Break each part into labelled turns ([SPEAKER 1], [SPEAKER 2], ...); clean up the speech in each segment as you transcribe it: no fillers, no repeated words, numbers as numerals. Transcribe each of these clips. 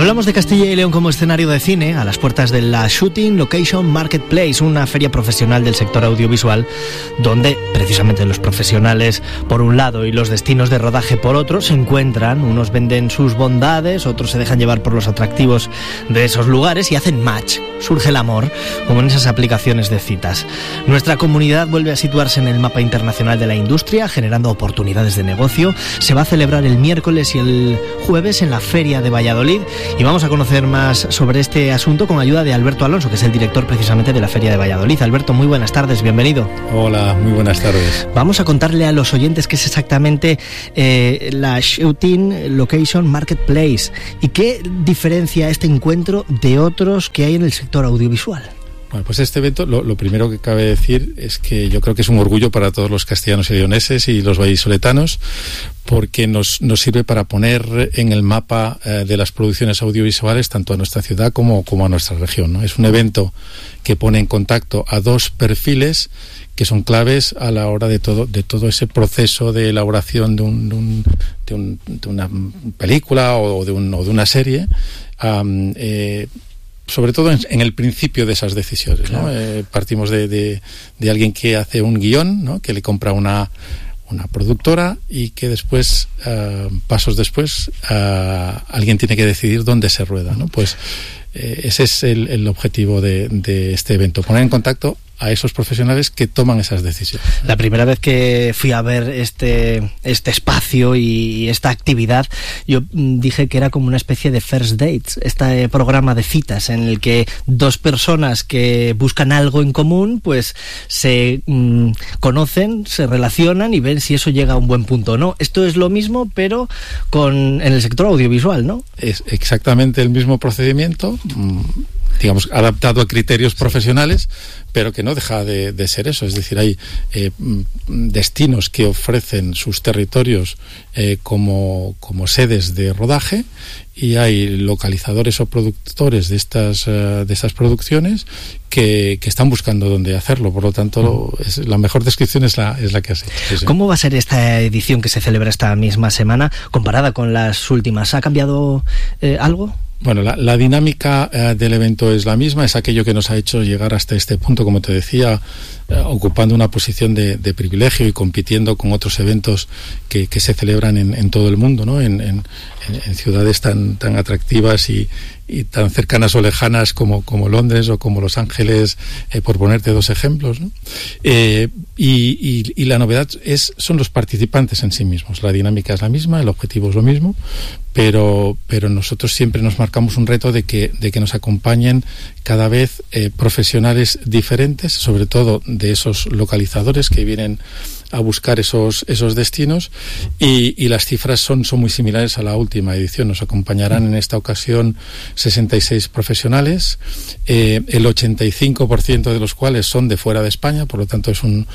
[SPEAKER 1] Hablamos de Castilla y León como escenario de cine a las puertas de la Shooting Location Marketplace, una feria profesional del sector audiovisual donde precisamente los profesionales por un lado y los destinos de rodaje por otro se encuentran. Unos venden sus bondades, otros se dejan llevar por los atractivos de esos lugares y hacen match. Surge el amor, como en esas aplicaciones de citas. Nuestra comunidad vuelve a situarse en el mapa internacional de la industria, generando oportunidades de negocio. Se va a celebrar el miércoles y el jueves en la Feria de Valladolid. Y vamos a conocer más sobre este asunto con ayuda de Alberto Alonso, que es el director precisamente de la Feria de Valladolid. Alberto, muy buenas tardes, bienvenido.
[SPEAKER 2] Hola, muy buenas tardes.
[SPEAKER 1] Vamos a contarle a los oyentes qué es exactamente la Shooting Location Marketplace y qué diferencia este encuentro de otros que hay en el sector audiovisual.
[SPEAKER 2] Bueno, pues este evento, lo primero que cabe decir es que yo creo que es un orgullo para todos los castellanos y leoneses y los vallisoletanos, porque nos sirve para poner en el mapa de las producciones audiovisuales tanto a nuestra ciudad como a nuestra región, ¿no? Es un evento que pone en contacto a dos perfiles que son claves a la hora de todo ese proceso de elaboración de una película o de una serie, sobre todo en el principio de esas decisiones, ¿no? Partimos de alguien que hace un guión, ¿no? Que le compra una productora y que después, pasos después, alguien tiene que decidir dónde se rueda, ¿no? Pues ese es el objetivo de este evento, poner en contacto a esos profesionales que toman esas decisiones.
[SPEAKER 1] La primera vez que fui a ver este espacio y esta actividad, yo dije que era como una especie de first dates, este programa de citas en el que dos personas que buscan algo en común, pues se conocen, se relacionan y ven si eso llega a un buen punto o no. Esto es lo mismo, pero en el sector audiovisual, ¿no? Es
[SPEAKER 2] exactamente el mismo procedimiento, digamos, adaptado a criterios profesionales, pero que no deja de ser eso. Es decir, hay destinos que ofrecen sus territorios como sedes de rodaje, y hay localizadores o productores de estas producciones que están buscando dónde hacerlo. Por lo tanto, la mejor descripción es la que has hecho. Sí, sí.
[SPEAKER 1] ¿Cómo va a ser esta edición que se celebra esta misma semana comparada con las últimas? ¿Ha cambiado algo?
[SPEAKER 2] Bueno, la dinámica del evento es la misma, es aquello que nos ha hecho llegar hasta este punto, como te decía, ocupando una posición de privilegio y compitiendo con otros eventos que se celebran en todo el mundo, ¿no? En ciudades tan atractivas y tan cercanas o lejanas como Londres o como Los Ángeles, por ponerte dos ejemplos, ¿no? Y la novedad son los participantes en sí mismos. La dinámica es la misma, el objetivo es lo mismo, pero nosotros siempre nos marcamos un reto de que nos acompañen cada vez profesionales diferentes, sobre todo de esos localizadores que vienen a buscar esos destinos, y las cifras son muy similares a la última edición. Nos acompañarán en esta ocasión 66 profesionales, el 85% de los cuales son de fuera de España, por lo tanto es un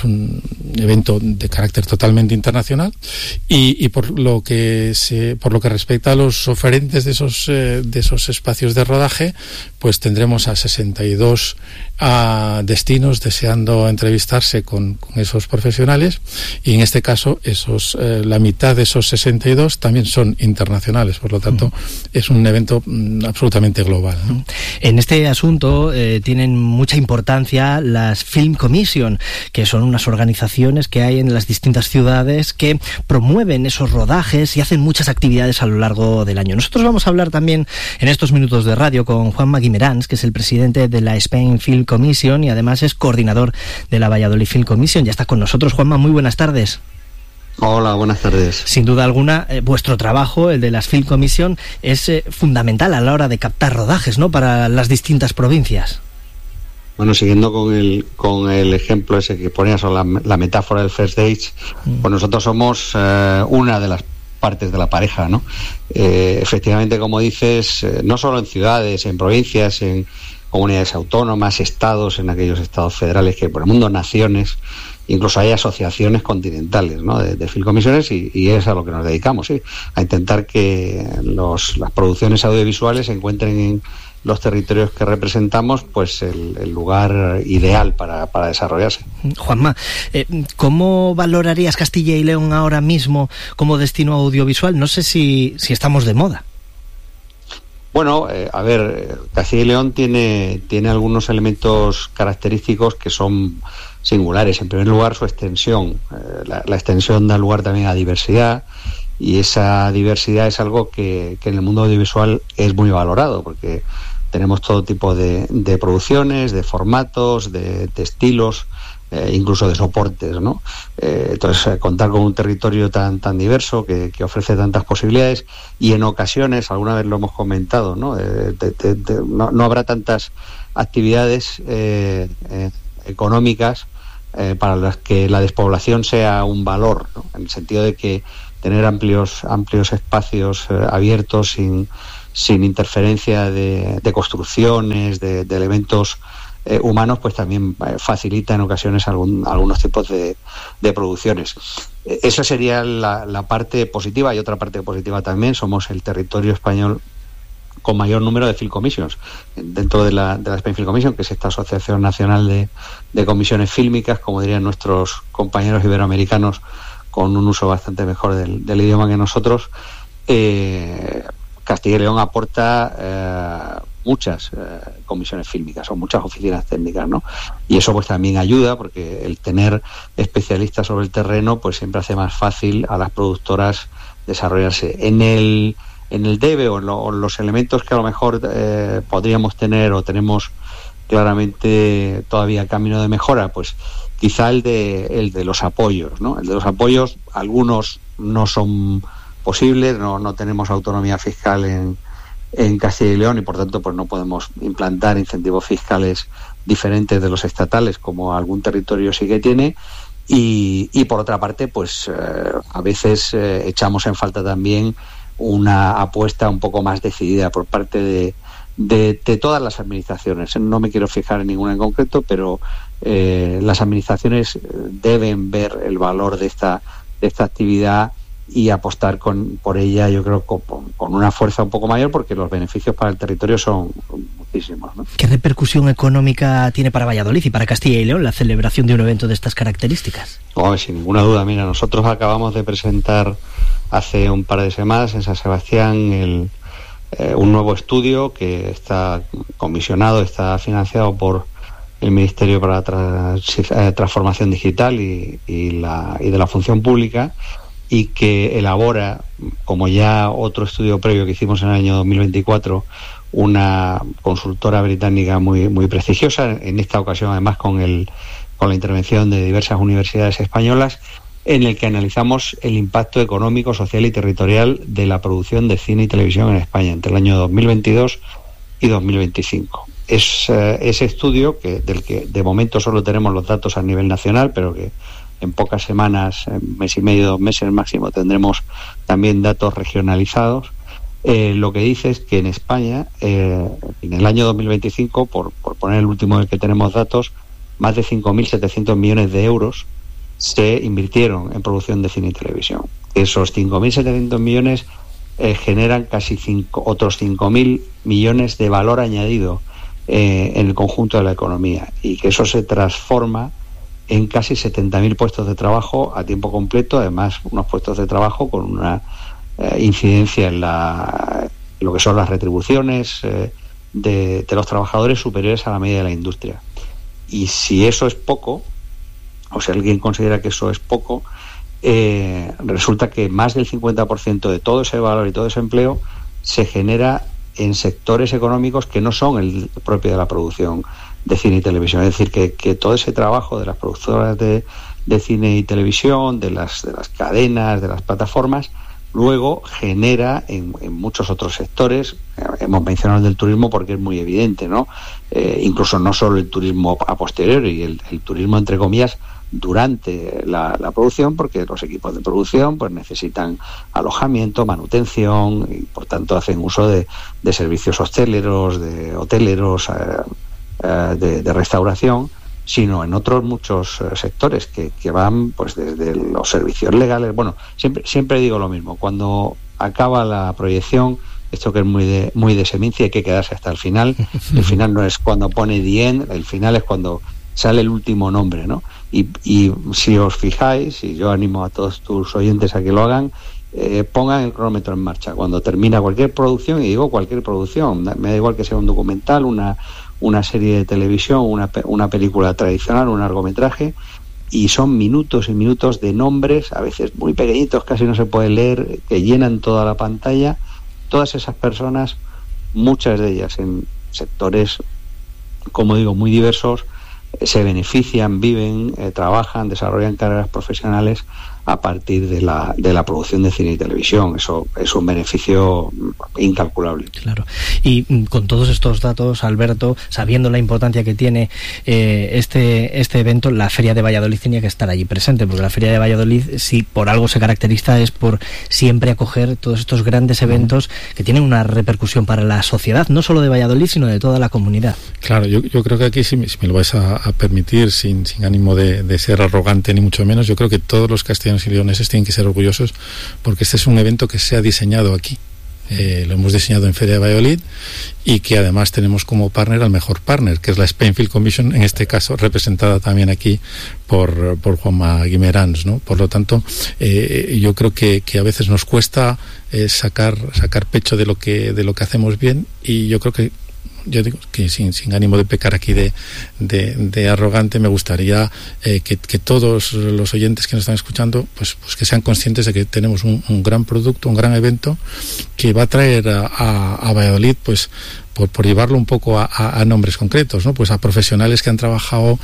[SPEAKER 2] evento de carácter totalmente internacional, y por lo que respecta a los oferentes de esos espacios de rodaje, pues tendremos a 62 destinos deseando entrevistarse con esos profesionales, y en este caso la mitad de esos 62 también son internacionales, por lo tanto es un evento absolutamente global, ¿no?
[SPEAKER 1] En este asunto tienen mucha importancia las Film Commission, que son unas organizaciones que hay en las distintas ciudades que promueven esos rodajes y hacen muchas actividades a lo largo del año. Nosotros vamos a hablar también en estos minutos de radio con Juanma Guimerans, que es el presidente de la Spain Film Commission y además es coordinador de la Valladolid Film Commission. Ya está con nosotros. Juanma, muy buenas tardes.
[SPEAKER 3] Hola, buenas tardes.
[SPEAKER 1] Sin duda alguna, vuestro trabajo, el de las Film Commission, es fundamental a la hora de captar rodajes, ¿no?, para las distintas provincias.
[SPEAKER 3] Bueno, siguiendo con el ejemplo ese que ponías, o la metáfora del first date, pues nosotros somos una de las partes de la pareja, ¿no? Efectivamente, como dices, no solo en ciudades, en provincias, en comunidades autónomas, estados, en aquellos estados federales que por el mundo, naciones, incluso hay asociaciones continentales, ¿no?, de film comisiones, y es a lo que nos dedicamos, sí, a intentar que las producciones audiovisuales encuentren en los territorios que representamos pues el lugar ideal para desarrollarse.
[SPEAKER 1] Juanma, ¿cómo valorarías Castilla y León ahora mismo como destino audiovisual? No sé si estamos de moda.
[SPEAKER 3] Bueno, a ver, Castilla y León tiene algunos elementos característicos que son singulares. En primer lugar, su extensión. La extensión da lugar también a diversidad, y esa diversidad es algo que en el mundo audiovisual es muy valorado, porque tenemos todo tipo de producciones, de formatos, de estilos, incluso de soportes, ¿no? Entonces, contar con un territorio tan diverso que ofrece tantas posibilidades, y en ocasiones, alguna vez lo hemos comentado, ¿no? No habrá tantas actividades económicas para las que la despoblación sea un valor, ¿no? En el sentido de que tener amplios espacios abiertos sin interferencia de construcciones, de elementos humanos, pues también facilita en ocasiones algunos tipos de producciones. Esa sería la parte positiva. Y otra parte positiva también: somos el territorio español con mayor número de Film Commissions dentro de la Spain Film Commission, que es esta asociación nacional de comisiones fílmicas, como dirían nuestros compañeros iberoamericanos, con un uso bastante mejor del idioma que nosotros. Castilla y León aporta muchas comisiones fílmicas o muchas oficinas técnicas, ¿no? Y eso pues también ayuda, porque el tener especialistas sobre el terreno pues siempre hace más fácil a las productoras desarrollarse. En el debe o en los elementos que a lo mejor podríamos tener o tenemos claramente todavía camino de mejora, pues quizá el de los apoyos, ¿no? El de los apoyos, algunos no son posibles, no tenemos autonomía fiscal en Castilla y León, y por tanto pues no podemos implantar incentivos fiscales diferentes de los estatales, como algún territorio sí que tiene. Y por otra parte, pues a veces echamos en falta también una apuesta un poco más decidida por parte de todas las administraciones. No me quiero fijar en ninguna en concreto, pero las administraciones deben ver el valor de esta actividad y apostar por ella, yo creo, con una fuerza un poco mayor, porque los beneficios para el territorio son muchísimos, ¿no?
[SPEAKER 1] ¿Qué repercusión económica tiene para Valladolid y para Castilla y León la celebración de un evento de estas características?
[SPEAKER 3] Sin ninguna duda. Mira, nosotros acabamos de presentar hace un par de semanas en San Sebastián un nuevo estudio que está comisionado, está financiado por el Ministerio para la Transformación Digital y de la Función Pública, y que elabora, como ya otro estudio previo que hicimos en el año 2024, una consultora británica muy prestigiosa, en esta ocasión además con la intervención de diversas universidades españolas, en el que analizamos el impacto económico, social y territorial de la producción de cine y televisión en España entre el año 2022 y 2025. Ese estudio, del que de momento solo tenemos los datos a nivel nacional, pero que en pocas semanas, en mes y medio, 2 meses máximo, tendremos también datos regionalizados. Lo que dice es que en España, en el año 2025, por poner el último en el que tenemos datos, más de 5.700 millones de euros se invirtieron en producción de cine y televisión. Esos 5.700 millones generan casi otros 5.000 millones de valor añadido en el conjunto de la economía, y que eso se transforma en casi 70.000 puestos de trabajo a tiempo completo, además unos puestos de trabajo con una incidencia en lo que son las retribuciones de los trabajadores superiores a la media de la industria. Y si eso es poco, o si alguien considera que eso es poco, resulta que más del 50% de todo ese valor y todo ese empleo se genera en sectores económicos que no son el propio de la producción de cine y televisión. Es decir, que todo ese trabajo de las productoras de cine y televisión, de las cadenas, de las plataformas, luego genera en muchos otros sectores. Hemos mencionado el del turismo porque es muy evidente, ¿no? Incluso no solo el turismo a posteriori, el turismo entre comillas durante la producción, porque los equipos de producción pues necesitan alojamiento, manutención, y por tanto hacen uso de servicios hosteleros, de hoteleros, de restauración, sino en otros muchos sectores que van pues desde los servicios legales. Bueno, siempre digo lo mismo: cuando acaba la proyección, esto que es muy de Semincia, hay que quedarse hasta el final. El final no es cuando pone the end, el final es cuando sale el último nombre, ¿no? Y si os fijáis, y yo animo a todos tus oyentes a que lo hagan, pongan el cronómetro en marcha cuando termina cualquier producción, y digo cualquier producción, me da igual que sea un documental, una serie de televisión, una película tradicional, un largometraje, y son minutos y minutos de nombres, a veces muy pequeñitos, casi no se puede leer, que llenan toda la pantalla. Todas esas personas, muchas de ellas en sectores, como digo, muy diversos, se benefician, viven, trabajan, desarrollan carreras profesionales a partir de la producción de cine y televisión. Eso es un beneficio incalculable.
[SPEAKER 1] Claro. Y con todos estos datos, Alberto, sabiendo la importancia que tiene este evento, la Feria de Valladolid tenía que estar allí presente, porque la Feria de Valladolid, si por algo se caracteriza, es por siempre acoger todos estos grandes eventos que tienen una repercusión para la sociedad, no solo de Valladolid, sino de toda la comunidad.
[SPEAKER 2] Claro, yo creo que aquí, si me lo vais a permitir, sin ánimo de ser arrogante ni mucho menos, yo creo que todos los castellanos y leoneses tienen que ser orgullosos, porque este es un evento que se ha diseñado aquí. Lo hemos diseñado en Feria de Valladolid, y que además tenemos como partner al mejor partner, que es la Spain Film Commission, en este caso representada también aquí por Juanma Guimerans, ¿no? Por lo tanto, yo creo que a veces nos cuesta sacar pecho de lo que hacemos bien, y yo creo que, yo digo que sin ánimo de pecar aquí de arrogante, me gustaría que todos los oyentes que nos están escuchando, pues que sean conscientes de que tenemos un gran producto, un gran evento que va a traer a Valladolid, pues por llevarlo un poco a nombres concretos, ¿no? Pues a profesionales que han trabajado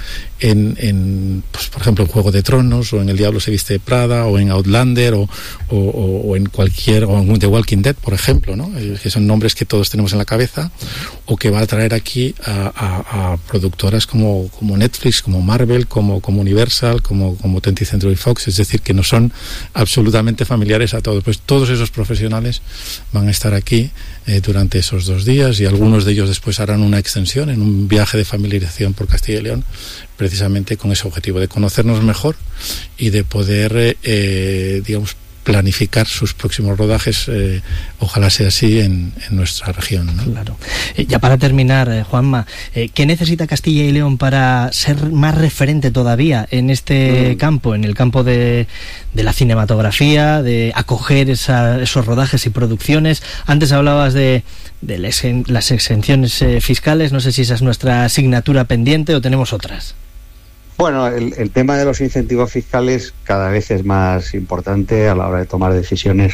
[SPEAKER 2] en pues, por ejemplo, en Juego de Tronos, o en El Diablo se viste de Prada, o en Outlander, o en cualquier, o en The Walking Dead, por ejemplo, ¿no? Que son nombres que todos tenemos en la cabeza, o que va a traer aquí a productoras como Netflix, como Marvel, como Universal, como 20th Century Fox, es decir, que no son absolutamente familiares a todos. Pues todos esos profesionales van a estar aquí durante esos 2 días, y algunos de ellos después harán una extensión en un viaje de familiarización por Castilla y León, precisamente con ese objetivo de conocernos mejor y de poder, digamos, planificar sus próximos rodajes, ojalá sea así en nuestra región, ¿no?
[SPEAKER 1] Claro. Ya para terminar, Juanma, ¿qué necesita Castilla y León para ser más referente todavía en este campo, en el campo de la cinematografía, de acoger esos rodajes y producciones? Antes hablabas de las exenciones fiscales, no sé si esa es nuestra asignatura pendiente o tenemos otras.
[SPEAKER 3] Bueno, el tema de los incentivos fiscales cada vez es más importante a la hora de tomar decisiones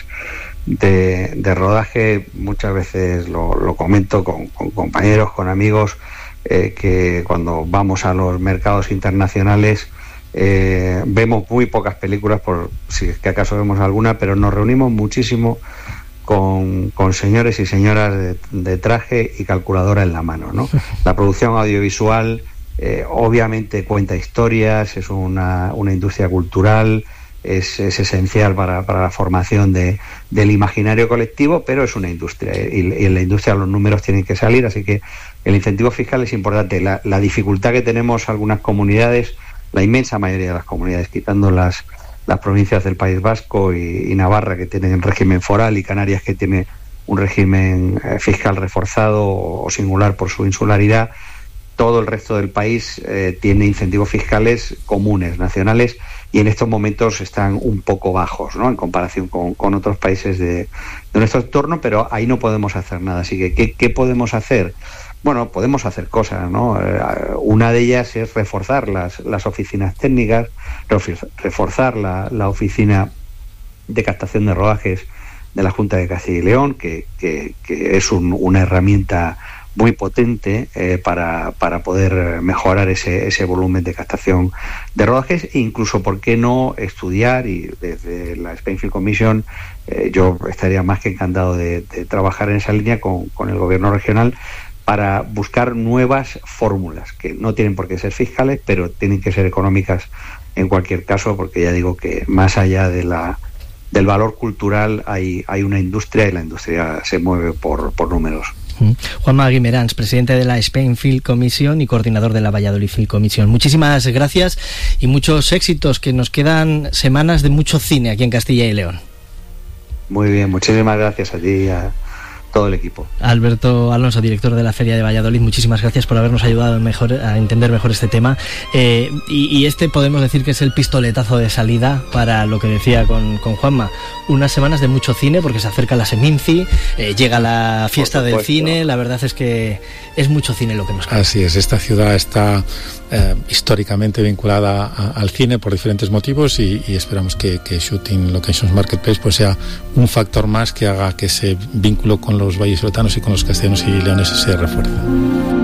[SPEAKER 3] de rodaje. Muchas veces lo comento con compañeros, con amigos, que cuando vamos a los mercados internacionales vemos muy pocas películas, por si es que acaso vemos alguna, pero nos reunimos muchísimo con señores y señoras de traje y calculadora en la mano, ¿no? La producción audiovisual obviamente cuenta historias, es una industria cultural, es esencial para la formación del imaginario colectivo, pero es una industria, y en la industria los números tienen que salir, así que el incentivo fiscal es importante. La dificultad que tenemos algunas comunidades, la inmensa mayoría de las comunidades, quitando las provincias del País Vasco y Navarra, que tienen régimen foral, y Canarias, que tiene un régimen fiscal reforzado o singular por su insularidad, todo el resto del país tiene incentivos fiscales comunes, nacionales, y en estos momentos están un poco bajos, ¿no?, en comparación con otros países de nuestro entorno, pero ahí no podemos hacer nada. Así que, ¿qué podemos hacer? Bueno, podemos hacer cosas, ¿no? Una de ellas es reforzar las oficinas técnicas, reforzar la oficina de captación de rodajes de la Junta de Castilla y León, que es una herramienta muy potente para poder mejorar ese volumen de captación de rodajes, e incluso, ¿por qué no estudiar? Y desde la Spain Film Commission yo estaría más que encantado de trabajar en esa línea con el gobierno regional, para buscar nuevas fórmulas que no tienen por qué ser fiscales, pero tienen que ser económicas en cualquier caso, porque ya digo que más allá del valor cultural hay una industria, y la industria se mueve por números.
[SPEAKER 1] Juanma Guimerans, presidente de la Spain Film Commission y coordinador de la Valladolid Film Commission. Muchísimas gracias y muchos éxitos, que nos quedan semanas de mucho cine aquí en Castilla y León.
[SPEAKER 3] Muy bien, muchísimas gracias a ti todo el equipo.
[SPEAKER 1] Alberto Alonso, director de la Feria de Valladolid, muchísimas gracias por habernos ayudado a entender mejor este tema. Y este podemos decir que es el pistoletazo de salida para lo que decía con Juanma. Unas semanas de mucho cine, porque se acerca la Seminci, llega la fiesta del cine. La verdad es que es mucho cine lo que nos queda.
[SPEAKER 2] Así es, esta ciudad está históricamente vinculada al cine por diferentes motivos y esperamos que Shooting Locations Marketplace pues sea un factor más que haga que ese vínculo con los vallisoletanos y con los castellanos y leoneses se refuerce.